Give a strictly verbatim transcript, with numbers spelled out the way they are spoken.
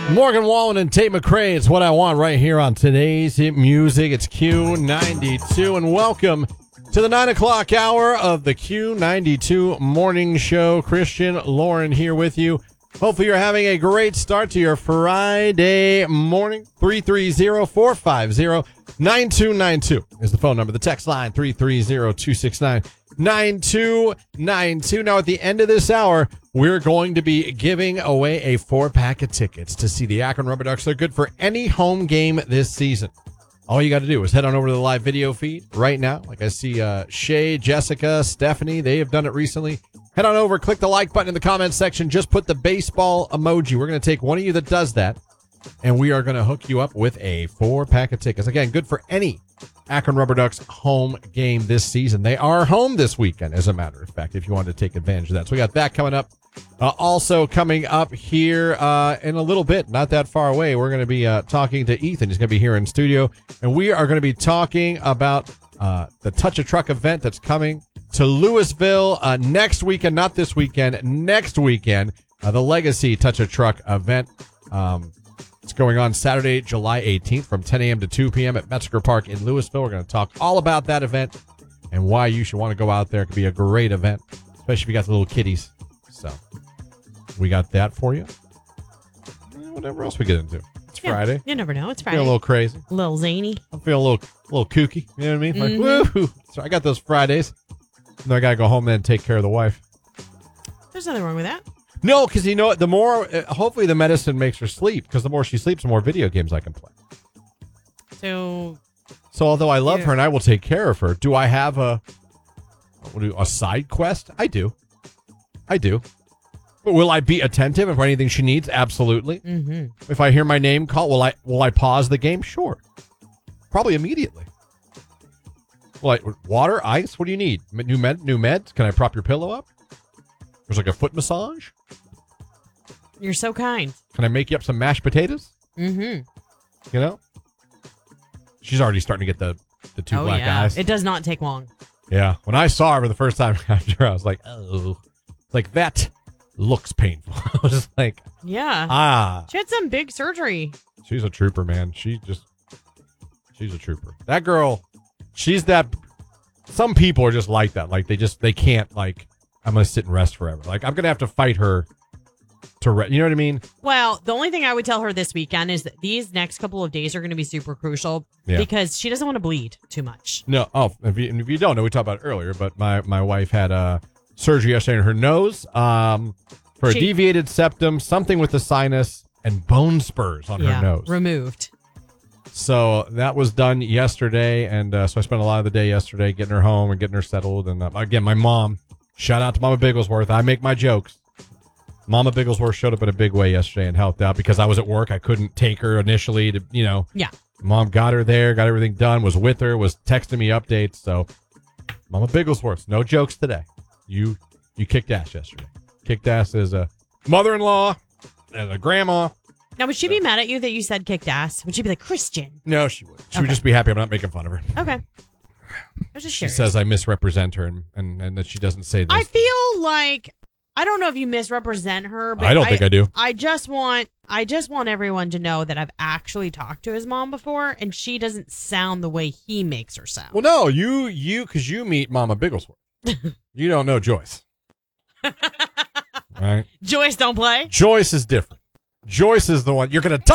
Morgan Wallen and Tate McRae. It's what I want right here on today's hit music. It's Q ninety-two, and welcome to the nine o'clock hour of the Q ninety-two morning show. Christian, Lauren here with you. Hopefully you're having a great start to your Friday morning. three three zero, four five zero, nine two nine two is the phone number. The text line, three three zero, two six nine, nine two nine two. Now, at the end of this hour, we're going to be giving away a four-pack of tickets to see the Akron Rubber Ducks. They're good for any home game this season. All you got to do is head on over to the live video feed right now. Like I see uh, Shay, Jessica, Stephanie, they have done it recently. Head on over, click the like button in the comments section. Just put the baseball emoji. We're going to take one of you that does that, and we are going to hook you up with a four-pack of tickets. Again, good for any Akron Rubber Ducks home game this season. They are home this weekend, as a matter of fact, if you wanted to take advantage of that. So we got that coming up. Uh, also coming up here uh, in a little bit, not that far away, we're going to be uh, talking to Ethan. He's going to be here in studio, and we are going to be talking about uh, the Touch a Truck event that's coming to Louisville uh, next weekend, not this weekend, next weekend, uh, the Legacy Touch a Truck event. Um, it's going on Saturday, July eighteenth from ten a.m. to two p.m. at Metzger Park in Louisville. We're going to talk all about that event and why you should want to go out there. It could be a great event, especially if you got the little kiddies. So we got that for you. Whatever else we get into. It's yeah, Friday. You never know. It's Friday. Feel a little crazy. A little zany. I'm feeling a little, a little kooky. You know what I mean? Mm-hmm. Like, woo! So I got those Fridays. And then I got to go home and take care of the wife. There's nothing wrong with that. No, because you know what? The more, uh, hopefully the medicine makes her sleep, because the more she sleeps, the more video games I can play. So, So although I love yeah. her and I will take care of her, do I have a, a side quest? I do. I do. But will I be attentive for anything she needs? Absolutely. mm-hmm. If I hear my name call, will I will I pause the game? Sure. Probably immediately. Like water, ice. What do you need? New med, new meds. Can I prop your pillow up? There's like a foot massage. You're so kind. Can I make you up some mashed potatoes? Mm-hmm. You know. She's already starting to get the the two oh, black yeah. eyes. It does not take long. Yeah. When I saw her for the first time after, I was like, oh, like that looks painful. I was just like, Yeah. ah. She had some big surgery. She's a trooper, man. She just, she's a trooper. That girl, she's that, some people are just like that. Like, they just, they can't, like, I'm going to sit and rest forever. Like, I'm going to have to fight her to rest. You know what I mean? Well, the only thing I would tell her this weekend is that these next couple of days are going to be super crucial Yeah. because she doesn't want to bleed too much. No. Oh, if you, if you don't know, we talked about it earlier, but my, my wife had a surgery yesterday in her nose um, for She- a deviated septum, something with the sinus, and bone spurs on yeah. her nose. Removed. So that was done yesterday, and uh, so I spent a lot of the day yesterday getting her home and getting her settled. And uh, again, my mom, shout out to Mama Bigglesworth. I make my jokes. Mama Bigglesworth showed up in a big way yesterday and helped out because I was at work. I couldn't take her initially to, you know. Yeah. Mom got her there, got everything done, was with her, was texting me updates. So Mama Bigglesworth, no jokes today. You you kicked ass yesterday. Kicked ass as a mother-in-law, as a grandma. Now, would she be mad at you that you said kicked ass? Would she be like, Christian? No, she would. She Okay. would just be happy I'm not making fun of her. Okay. I was just She curious. says I misrepresent her and, and, and that she doesn't say this. I feel like I don't know if you misrepresent her, but I don't think I do. I just want I just want everyone to know that I've actually talked to his mom before, and she doesn't sound the way he makes her sound. Well, no, you, you, because you meet Mama Bigglesworth. You don't know Joyce. Right? Joyce don't play. Joyce is different. Joyce is the one. You're going to